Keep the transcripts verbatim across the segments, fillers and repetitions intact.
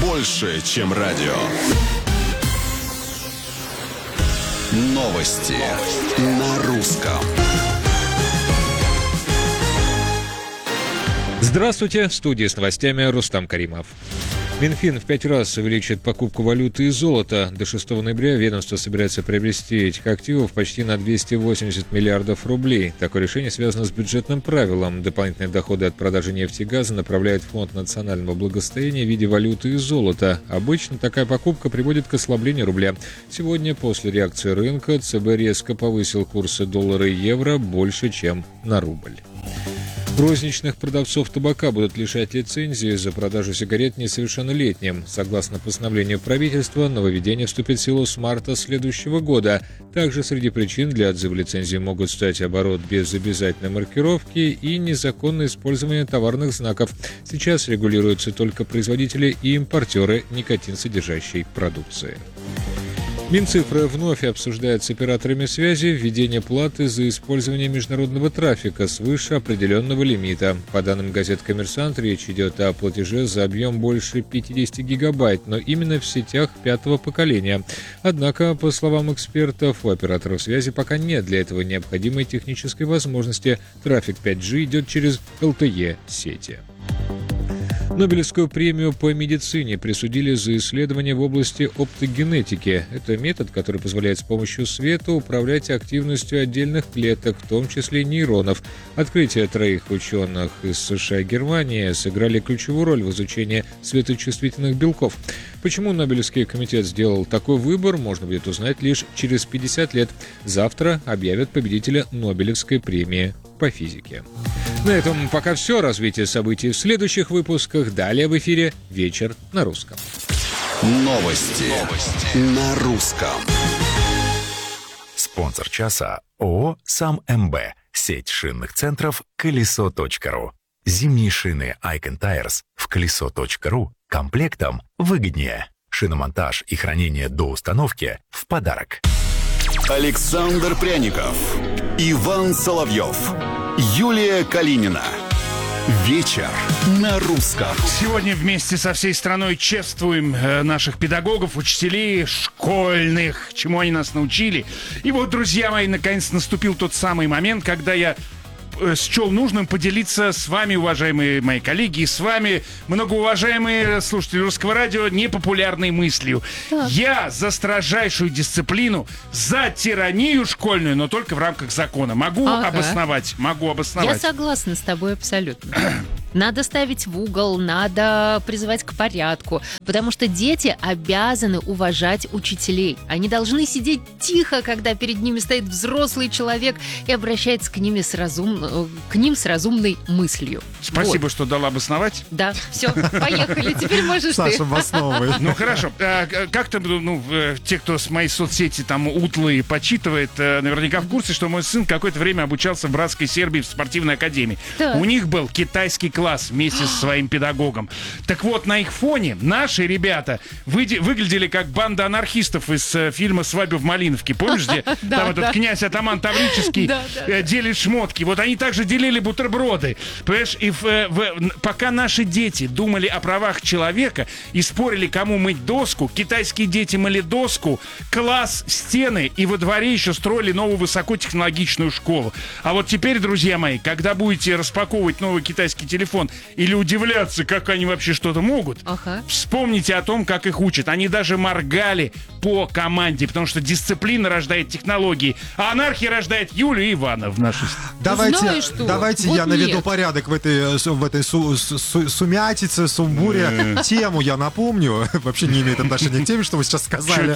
больше, чем радио. Новости на русском. Здравствуйте, в студии с новостями Рустам Каримов. Минфин в пять раз увеличит покупку валюты и золота. До шестого ноября ведомство собирается приобрести этих активов почти на двести восемьдесят миллиардов рублей. Такое решение связано с бюджетным правилом. Дополнительные доходы от продажи нефти и газа направляет Фонд национального благосостояния в виде валюты и золота. Обычно такая покупка приводит к ослаблению рубля. Сегодня, после реакции рынка, ЦБ резко повысил курсы доллара и евро больше, чем на рубль. Розничных продавцов табака будут лишать лицензии за продажу сигарет несовершеннолетним. Согласно постановлению правительства, нововведение вступит в силу с марта следующего года. Также среди причин для отзыва лицензии могут стать оборот без обязательной маркировки и незаконное использование товарных знаков. Сейчас регулируются только производители и импортеры никотин-содержащей продукции. Минцифры вновь обсуждает с операторами связи введение платы за использование международного трафика свыше определенного лимита. По данным газет «Коммерсант», речь идет о платеже за объем больше пятьдесят гигабайт, но именно в сетях пятого поколения. Однако, по словам экспертов, у операторов связи пока нет для этого необходимой технической возможности. Трафик пять джи идет через эл тэ е-сети. Нобелевскую премию по медицине присудили за исследования в области оптогенетики. Это метод, который позволяет с помощью света управлять активностью отдельных клеток, в том числе нейронов. Открытия троих ученых из США и Германии сыграли ключевую роль в изучении светочувствительных белков. Почему Нобелевский комитет сделал такой выбор, можно будет узнать лишь через пятьдесят лет. Завтра объявят победителя Нобелевской премии по физике. На этом пока все. Развитие событий в следующих выпусках. Далее в эфире «Вечер на русском». Новости, Новости. на русском. Спонсор часа ООО «Сам МБ». Сеть шинных центров колесо точка ру. Зимние шины Icon Tires в колесо точка ру комплектом выгоднее. Шиномонтаж и хранение до установки в подарок. Александр Пряников, Иван Соловьев, Юлия Калинина. Вечер на русском. Сегодня вместе со всей страной чествуем э, наших педагогов, учителей школьных, чему они нас научили. И вот, друзья мои, наконец наступил тот самый момент, когда я счел нужным поделиться с вами, уважаемые мои коллеги, и с вами, многоуважаемые слушатели Русского радио, непопулярной мыслью. Так. Я за строжайшую дисциплину, за тиранию школьную, но только в рамках закона. Могу ага. обосновать, могу обосновать. Я согласна с тобой абсолютно. Надо ставить в угол, надо призывать к порядку, потому что дети обязаны уважать учителей. Они должны сидеть тихо, когда перед ними стоит взрослый человек и обращается к, ними с разум... к ним с разумной мыслью. Спасибо, вот. что дала обосновать. Да, все, поехали, теперь можешь ты. Саша, обосновывай. Ну хорошо, как-то, ну, те, кто с моей соцсети там утлые почитывает, наверняка в курсе, что мой сын какое-то время обучался в братской Сербии в спортивной академии. Так. У них был китайский класс вместе со своим педагогом. Так вот, на их фоне наши ребята вы, выглядели как банда анархистов из э, фильма «Свадьба в Малиновке». Помнишь, где там этот князь Атаман Таврический делит шмотки? Вот они также делили бутерброды. Понимаешь, и в, в, пока наши дети думали о правах человека и спорили, кому мыть доску, китайские дети мыли доску, класс, стены, и во дворе еще строили новую высокотехнологичную школу. А вот теперь, друзья мои, когда будете распаковывать новый китайский телефон или удивляться, как они вообще что-то могут, ага. вспомните о том, как их учат. Они даже моргали по команде, потому что дисциплина рождает технологии, а анархия рождает Юлю и Ивана в нашей... Давайте, Знаешь, что? давайте вот я наведу нет. порядок в этой, в этой су, су, сумятице, сумбуре. Тему я напомню. Вообще не имеет отношения к теме, что вы сейчас сказали.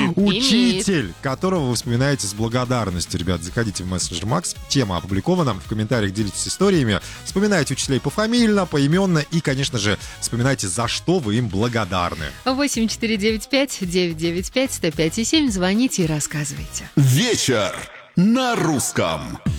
Учитель, которого вы вспоминаете с благодарностью. Ребят, заходите в мессенджер Макс. Тема опубликована. В комментариях делитесь историями. Вспоминайте учителей пофамильно, поименно. И, конечно же, вспоминайте, за что вы им благодарны. восемь четыре девять пять девять девять пять сто пять и семь. Звоните и рассказывайте. Вечер на русском.